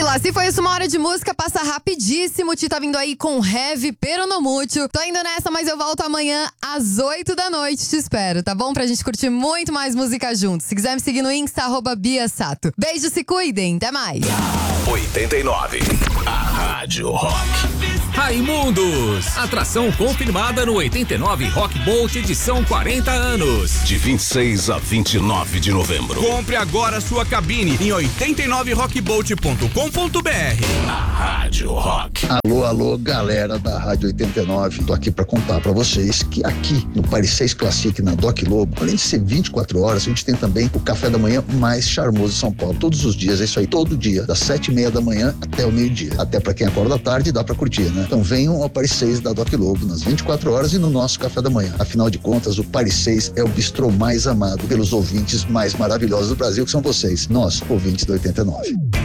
lá, se foi isso, uma hora de música, passa rapidíssimo. O Ti tá vindo aí com Heavy Peronomútil. Tô indo nessa, mas eu volto amanhã às 8 da noite. Te espero, tá bom? Pra gente curtir muito mais música juntos. Se quiser me seguir no Insta, @BiaSato. Beijo, se cuidem. Até mais. 89. A Rádio Rock. Raimundos, atração confirmada no 89 Rock Bolt edição 40 anos. De 26 a 29 de novembro. Compre agora sua cabine em 89rockbolt.com.br. A Rádio Rock. Alô, galera da Rádio 89. Tô aqui pra contar pra vocês que aqui no Paris 6 Classic, na Doc Lobo, além de ser 24 horas, a gente tem também o café da manhã mais charmoso de São Paulo. Todos os dias, é isso aí, todo dia, das 7h30 da manhã até o meio-dia. Até pra quem acorda à tarde, dá pra curtir, né? Então venham ao Paris 6 da Doc Lobo nas 24 horas e no nosso café da manhã. Afinal de contas, o Paris 6 é o bistrô mais amado pelos ouvintes mais maravilhosos do Brasil, que são vocês, nós, ouvintes do 89.